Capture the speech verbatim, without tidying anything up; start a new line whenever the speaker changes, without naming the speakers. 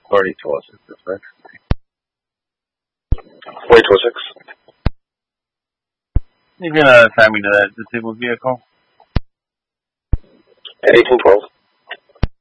Party twelve six, that's right.
Wait, twelve six.
You can uh, assign me to that disabled vehicle.
eighteen twelve.